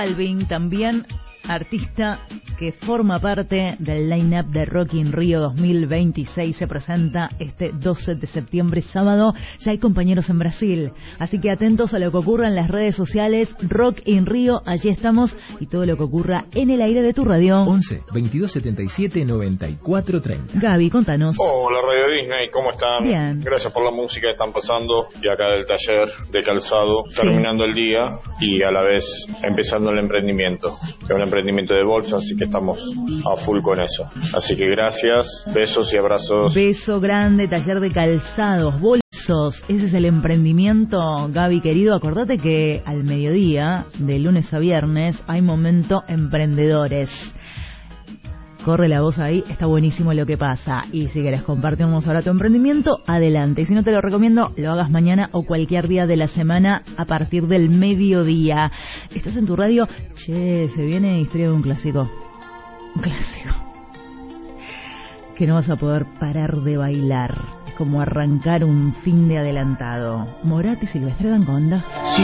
Alvin, también artista que forma parte del line-up de Rock in Rio 2026, se presenta este 12 de septiembre, sábado. Ya hay compañeros en Brasil, así que atentos a lo que ocurra en las redes sociales. Rock in Rio, allí estamos, y todo lo que ocurra en el aire de tu radio. 11 22 77 94 30. Gaby, contanos. Hola Radio Disney, ¿cómo están? Bien. Gracias por la música que están pasando, y acá del taller de calzado, terminando el día y a la vez empezando el emprendimiento, que es un emprendimiento de bolsa, así que estamos a full con eso. Así que gracias, besos y abrazos. Beso grande, taller de calzados, bolsos. Ese es el emprendimiento, Gaby querido. Acordate que al mediodía, de lunes a viernes, hay Momento Emprendedores. Corre la voz ahí, está buenísimo lo que pasa. Y si querés compartirnos ahora tu emprendimiento, adelante. Y si no, te lo recomiendo, lo hagas mañana o cualquier día de la semana a partir del mediodía. Estás en tu radio. Che, se viene Historia de un clásico. Un clásico que no vas a poder parar de bailar. Es como arrancar un fin de adelantado. Morat y Silvestre Dangond.